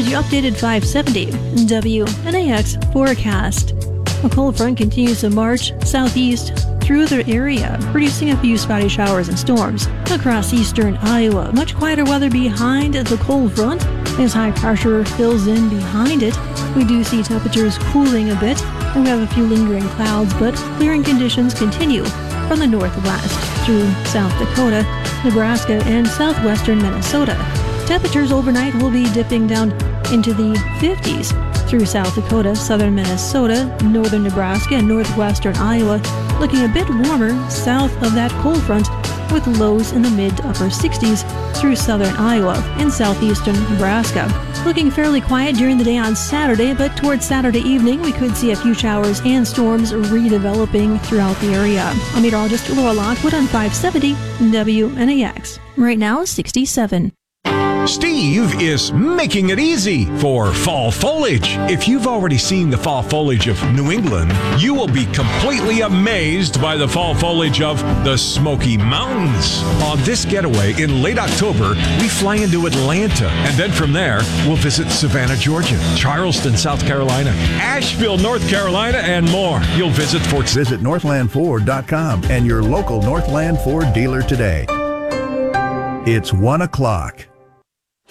Here's your updated 570 WNAX forecast. A cold front continues to march southeast through the area, producing a few spotty showers and storms across eastern Iowa. Much quieter weather behind the cold front as high pressure fills in behind it. We do see temperatures cooling a bit, and we have a few lingering clouds, but clearing conditions continue from the northwest through South Dakota, Nebraska, and southwestern Minnesota. Temperatures overnight will be dipping down into the 50s through South Dakota, southern Minnesota, northern Nebraska, and northwestern Iowa, looking a bit warmer south of that cold front with lows in the mid to upper 60s through southern Iowa and southeastern Nebraska. Looking fairly quiet during the day on Saturday, but towards Saturday evening, we could see a few showers and storms redeveloping throughout the area. I'm meteorologist Laura Lockwood on 570 WNAX. Right now, 67. Steve is making it easy for fall foliage. If you've already seen the fall foliage of New England, you will be completely amazed by the fall foliage of the Smoky Mountains. On this getaway in late October, we fly into Atlanta, and then from there, we'll visit Savannah, Georgia, Charleston, South Carolina, Asheville, North Carolina, and more. You'll visit Northlandford.com and your local Northland Ford dealer today. It's 1 o'clock.